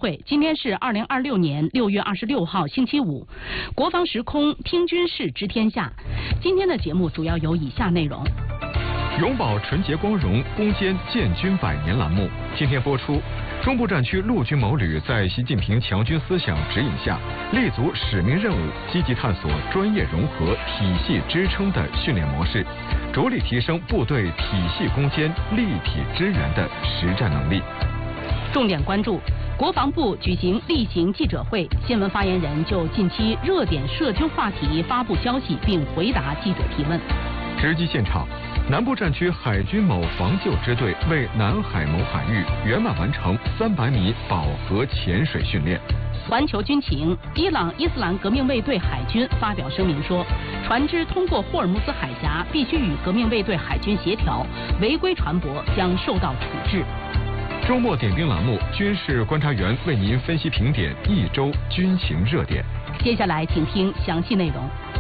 会，今天是2026年6月26号星期五，国防时空听军事知天下。今天的节目主要有以下内容： 永葆纯洁光荣，攻坚建军100年栏目今天播出。中部战区陆军某旅在习近平强军思想指引下，立足使命任务，积极探索专业融合、体系支撑的训练模式，着力提升部队体系攻坚、立体支援的实战能力。 重点关注，国防部举行例行记者会，新闻发言人就近期热点涉军话题发布消息，并回答记者提问。 直击现场，南部战区海军某防救支队为南海某海域圆满完成300米饱和潜水训练。 环球军情，伊朗伊斯兰革命卫队海军发表声明说，船只通过霍尔木兹海峡必须与革命卫队海军协调，违规船舶将受到处置。 周末点兵栏目，军事观察员为您分析评点一周军情热点。 接下来请听详细内容。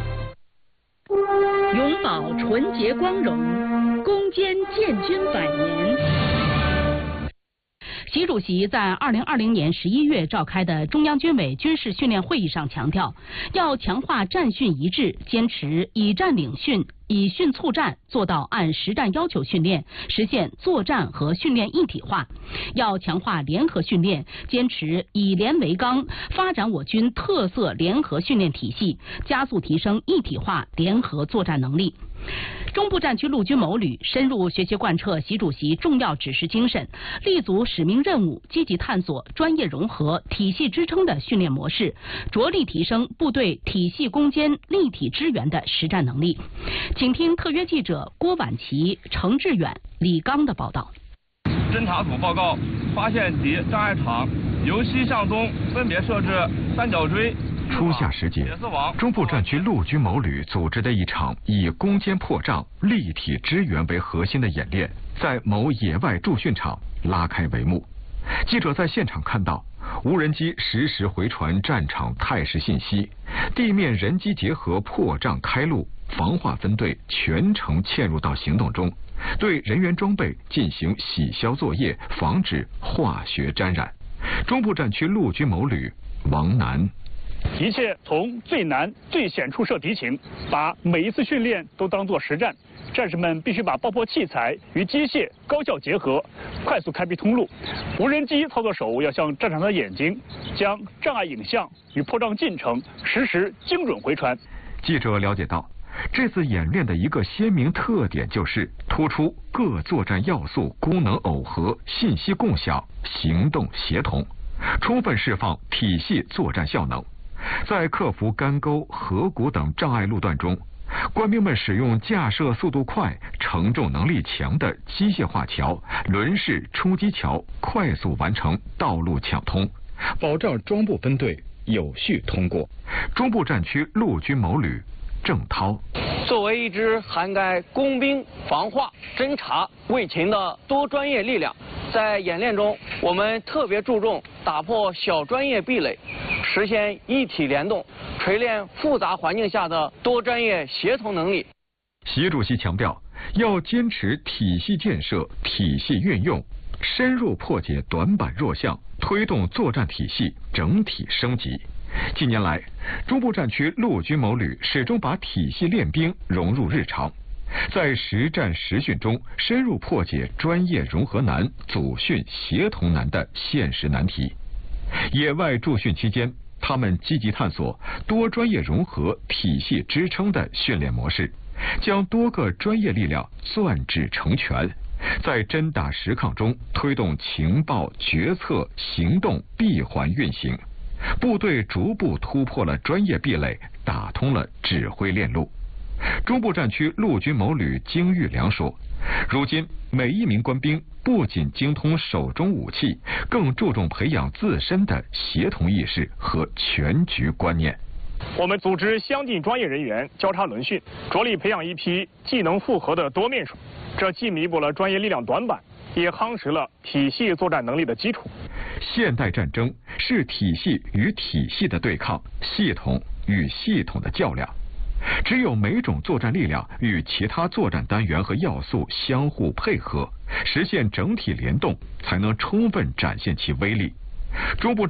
永葆纯洁光荣，攻坚建军100年。习主席在2020年11月召开的中央军委军事训练会议上强调，要强化战训一致，坚持以战领训、以训促战，做到按实战要求训练，实现作战和训练一体化。要强化联合训练，坚持以联为纲，发展我军特色联合训练体系，加速提升一体化联合作战能力。中部战区陆军某旅深入学习贯彻习主席重要指示精神，立足使命任务，积极探索专业融合、体系支撑的训练模式，着力提升部队体系攻坚、立体支援的实战能力。请听特约记者郭婉琪、程志远、李刚的报道。 侦察组报告，发现敌障碍场由西向东分别设置三角锥。 初夏时节，中部战区陆军某旅组织的一场以攻坚破障、立体支援为核心的演练，在某野外驻训场拉开帷幕。记者在现场看到，无人机实时回传战场态势信息，地面人机结合破障开路，防化分队全程嵌入到行动中，对人员装备进行洗消作业，防止化学沾染。中部战区陆军某旅王楠。 一切从最难、最险处设敌情，把每一次训练都当作实战。战士们必须把爆破器材与机械高效结合，快速开辟通路。无人机操作手要像战场的眼睛，将障碍影像与破障进程实时精准回传。 记者了解到，这次演练的一个鲜明特点就是突出各作战要素功能耦合、信息共享、行动协同，充分释放体系作战效能。在克服干沟、河谷等障碍路段中，官兵们使用架设速度快、承重能力强的机械化桥、轮式冲击桥，快速完成道路抢通，保障装部分队有序通过。中部战区陆军某旅郑涛。 作为一支涵盖工兵、防化、侦察、卫勤的多专业力量，在演练中，我们特别注重打破小专业壁垒，实现一体联动，锤炼复杂环境下的多专业协同能力。 习主席强调，要坚持体系建设、体系运用，深入破解短板弱项，推动作战体系整体升级。近年来，中部战区陆军某旅始终把体系练兵融入日常，在实战实训中深入破解专业融合难、组训协同难的现实难题。野外驻训期间，他们积极探索多专业融合、体系支撑的训练模式，将多个专业力量攥指成拳，在真打实抗中推动情报、决策、行动闭环运行。部队逐步突破了专业壁垒，打通了指挥链路。中部战区陆军某旅金玉良说，如今每一名官兵不仅精通手中武器，更注重培养自身的协同意识和全局观念。 我们组织相近专业人员交叉轮训，着力培养一批技能复合的多面手，这既弥补了专业力量短板，也夯实了体系作战能力的基础。 现代战争是体系与体系的对抗，系统与系统的较量。只有每种作战力量与其他作战单元和要素相互配合，实现整体联动，才能充分展现其威力。中部